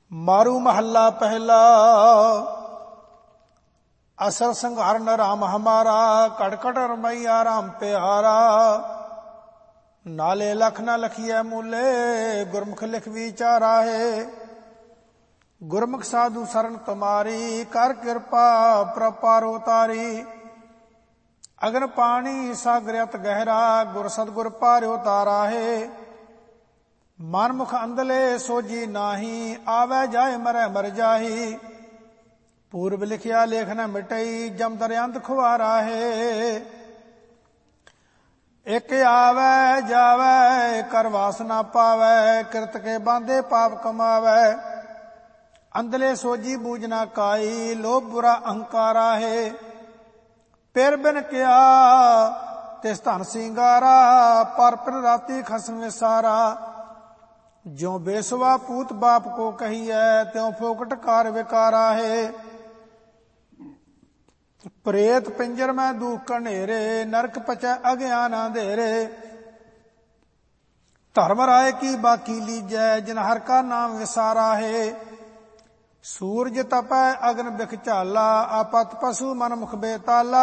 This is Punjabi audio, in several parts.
ਮਾਰੂ ਮਹੱਲਾ ਪਹਿਲਾ। ਅਸਰ ਸੰਘਾਰਨ ਰਾਮ ਹਮਾਰਾ, ਕੜਕੜ ਰਮਈਆ ਰਾਮ ਪਿਆਰਾ। ਨਾਲੇ ਲਖ ਨਾ ਲਖੀਐ ਮੂਲੇ, ਗੁਰਮੁਖ ਲਿਖ ਵਿਚਾਰਾ ਹੈ। ਗੁਰਮੁਖ ਸਾਧੂ ਸਰਨ ਤੁਮਾਰੀ, ਕਰ ਕਿਰਪਾ ਪ੍ਰਪਾਰੋ ਤਾਰੀ। ਅਗਨ ਪਾਣੀ ਸਾਗਰ ਅਤ ਗਹਿਰਾ, ਗੁਰ ਸਤਿਗੁਰ ਪਾਰਿਓ ਤਾਰਾ ਹੈ। ਮਨ ਮੁਖ ਅੰਧਲੇ ਸੋਜੀ ਨਾਹੀ, ਆਵੈ ਜਾਏ ਮਰੈ ਮਰ ਜਾਹੀ। ਪੂਰਬ ਲਿਖਿਆ ਲੇਖ ਨ ਮਿਟਈ, ਜਮ ਦਰਿਆੰਤ ਖੁਆਰਾ ਹੈ। ਇਕ ਆਵੈ ਜਾਵੈ, ਕਰ ਵਾਸ ਨਾ ਪਾਵੈ। ਕਿਰਤ ਕੇ ਬਾਂਧੇ ਪਾਪ ਕਮਾਵੈ। ਅੰਧਲੇ ਸੋਜੀ ਬੂਝ ਨਾ ਕਾਈ, ਲੋਭ ਬੁਰਾ ਅਹੰਕਾਰਾ ਹੈ। ਪਿਰ ਬਿਨ ਕਿਆ ਤਿਸ ਧਨ ਸਿੰਗਾਰਾ, ਪਰ ਪਿਰ ਰਾਤੀ ਖਸਮ ਵਿਸਾਰਾ। ਜਿਉ ਬੇਸਵਾ ਪੂਤ ਬਾਪ ਕੋ ਕਹੀਐ, ਤਿਉ ਫੋਕਟ ਕਾਰ ਵਿਕਾਰਾ ਹੈ। ਪ੍ਰੇਤ ਪਿੰਜਰ ਮੈਂ ਦੁਖ ਕਨੇਰੇ, ਨਰਕ ਪਚੈ ਅਗਿਆਨ ਅੰਧੇਰੇ। ਧਰਮ ਰਾਏ ਕੀ ਬਾਕੀ ਲੀਜੈ, ਜਿਨ ਹਰ ਕਾ ਨਾਮ ਵਿਸਾਰਾ ਹੈ। ਸੂਰਜ ਤਪੈ ਅਗਨ ਬਿਖ ਝਾਲਾ, ਆਪਤ ਪਸ਼ੂ ਮਨ ਮੁਖ ਬੇਤਾਲਾ।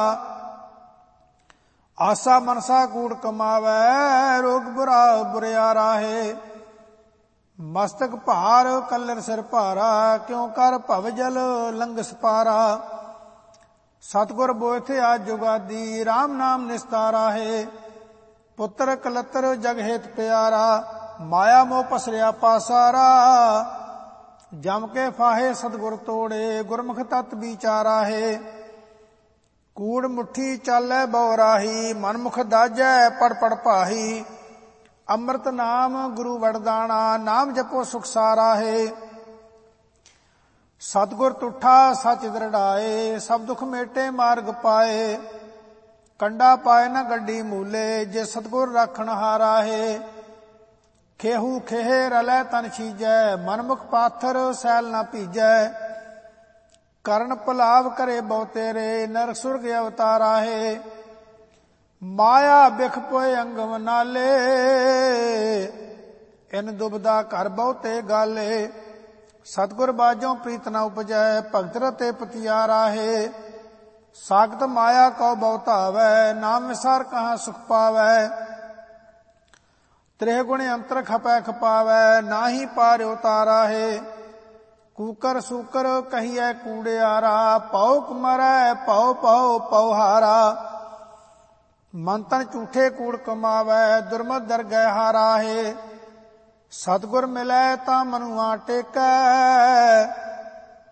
ਆਸਾ ਮਨਸਾ ਕੂੜ ਕਮਾਵੈ, ਰੋਗ ਬੁਰਾ ਬੁਰਿਆਰਾ ਹੈ। ਮਸਤਕ ਭਾਰ ਕੱਲਰ ਸਿਰ ਭਾਰਾ, ਕਿਉ ਕਰ ਭਵ ਜਲ ਲੰਘਸ ਪਾਰਾ। ਸਤਿਗੁਰ ਬੋਇਥਿਆ ਜੁਗਾਦੀ, ਰਾਮ ਨਾਮ ਨਿਸਤਾਰਾ ਹੈ। ਪੁੱਤਰ ਕਲਤਰ ਜਗ ਹੇਤ ਪਿਆਰਾ, ਮਾਇਆ ਮੋਹ ਪਸਰਿਆ ਪਾਸਾਰਾ। ਜਮ ਕੇ ਫਾਹੇ ਸਤਿਗੁਰ ਤੋੜੇ, ਗੁਰਮੁਖ ਤਤ ਵਿਚਾਰਾ ਹੈ। ਕੂੜ ਮੁੱਠੀ ਚਾਲੈ ਬਹੁ ਰਾਹੀ, ਮਨਮੁਖ ਦਾਜੈ ਪੜ ਪੜ ਭਾਹੀ। ਅੰਮ੍ਰਿਤ ਨਾਮ ਗੁਰੂ ਵਰਦਾਣਾ, ਨਾਮ ਜਪੋ ਸੁਖ ਸਾਰਾ ਹੈ। ਸਤਿਗੁਰ ਤੁਠਾ ਸਚ ਦ੍ਰਿੜਾਏ, ਸਭ ਦੁਖ ਮੇਟੇ ਮਾਰਗ ਪਾਏ। ਕੰਡਾ ਪਾਏ ਨ ਗੱਡੀ ਮੂਲੇ, ਜੇ ਸਤਿਗੁਰ ਰਾਖਣ ਹਾਰਾ ਹੈ। ਖੇਹੂ ਖੇਹ ਰਲੈ ਤਨ ਛੀਜੈ, ਮਨਮੁਖ ਪਾਥਰ ਸੈਲ ਨਾ ਭੀਜੈ। ਕਰਨ ਭੁਲਾਵ ਕਰੇ ਬਹੁ ਤੇਰੇ, ਨਰਕ ਸੁਰਗ ਅਵਤਾਰਾ ਹੈ। ਮਾਇਆ ਬਿਖ ਪੋਏ ਅੰਗਮ ਨਾਲੇ, ਇਨ ਦੁਬਦਾ ਘਰ ਬਹੁਤੇ ਗਾਲੇ। ਸਤਿਗੁਰ ਬਾਝੋਂ ਪ੍ਰੀਤ ਨ ਉਪਜੈ, ਭਗਤ ਰਤੇ ਪਤਿਆਰਾ ਹੈ। ਸਾਖਤ ਮਾਇਆ ਕਉ ਬਹੁ ਧਾਵੈ, ਨਾਮ ਵਿਸਾਰ ਕਹਾਂ ਸੁਖ ਪਾਵੈ। ਤ੍ਰਿਹ ਗੁਣ ਅੰਤਰ ਖਪੈ ਖਪਾਵੈ, ਨਾਹੀ ਪਾਰਿਓ ਤਾਰਾ ਹੈ। ਕੂਕਰ ਸੂਕਰ ਕਹੀਐ ਕੂੜਿਆਰਾ, ਪਉ ਮਰੈ ਪਉ ਪਉ ਪਉ ਹਾਰਾ। ਮਨ ਤਨ ਝੂਠੇ ਕੂੜ ਕਮਾਵੈ, ਦੁਰਮਤ ਦਰਗਹਿ ਹਾਰਾ ਹੈ। ਸਤਿਗੁਰ ਮਿਲੈ ਤਾਂ ਮਨੁਆ ਟੇਕੈ,